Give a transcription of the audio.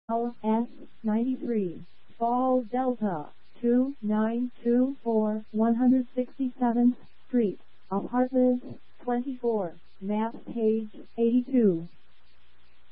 S93, Fall Delta, 2924 167th Street, Apartment 24, map page 82.